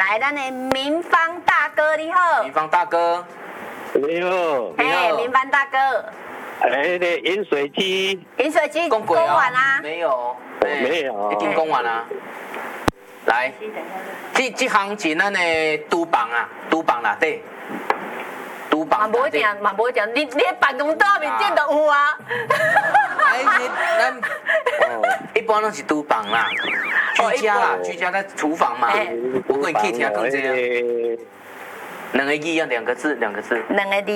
来，咱的民芳大哥你好。 民芳大哥， 你好。 嘿，民芳大哥。 那个饮水机。 饮水机供完啦？ 没有。 没有。 已经供完啦。来，这行情咱的厨房啊，厨房内底。厨房。 嘛无定，嘛无定，你办公桌面顶就有啊。 咱一般都是厨房啦，居家啦，居家在厨房嘛。我跟你去听讲这样。两个字啊，两个字。 两个字尔。 两个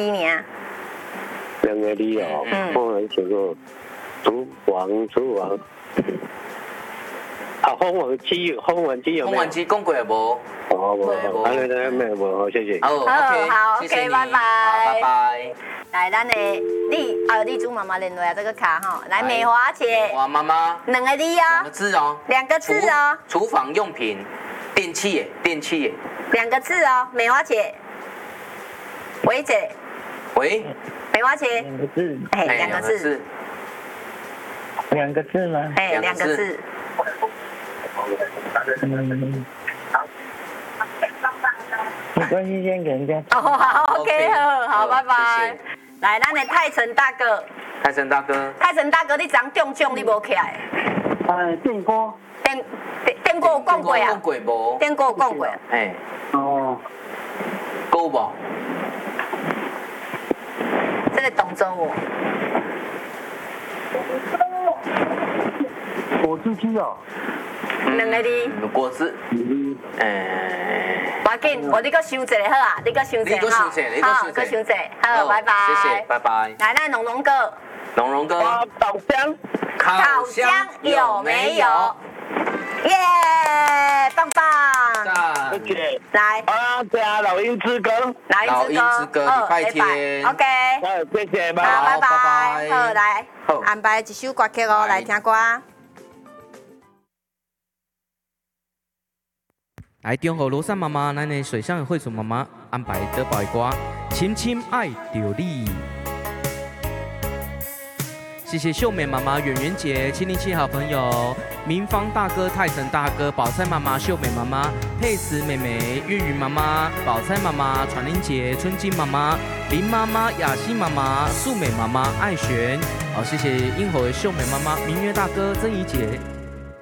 字哦，我来写过厨房。啊，烘碗机有没有？ 烘碗机讲过无？ 哦，没有，好，谢谢。 好 ，OK， 拜拜。 好，拜拜。 来，咱的丽珠妈妈联络啊，这个卡哈，来美华姐。 哇，妈妈。 两个字哦。 两个字哦。 两个字哦。 厨房用品，电器耶。 两个字哦，美华姐。喂姐。 喂。 美华姐。 两个字。 哎，两个字。 两个字吗？ 哎，两个字。 没关系，先给人家。 哦，好 ，OK， 好，拜拜。来，咱的泰成大哥。 泰成大哥，你昨中奖你无起来？ 电锅。 电锅有讲过啊？ 讲过无？ 电锅有讲过。 哎。 哦。 够无？ 这个动作哦。 果汁机哦。 两个字。 果汁。 要紧，你搁想一个好啊，你搁想一个好，好，搁想一个，好，拜拜。 谢谢，拜拜。 来，咱龙哥。 烤箱有没有？耶，棒棒。 谢谢。 来。 加老鹰之歌。 老鹰之歌，礼拜天。 OK。 谢谢， 好，拜拜。好，来，安排一首歌曲哦，来听歌。 来，中和罗珊妈妈，咱的水上的惠子妈妈安排得宝的歌，深深爱着你。谢谢秀美妈妈、圆圆姐、707好朋友、民芳大哥、泰成大哥、宝钗妈妈、秀美妈妈、佩慈妹妹、月云妈妈、宝钗妈妈、传玲姐、春金妈妈、林妈妈、雅欣妈妈、素美妈妈、爱璇。好，谢谢英和的秀美妈妈、明月大哥、曾怡姐。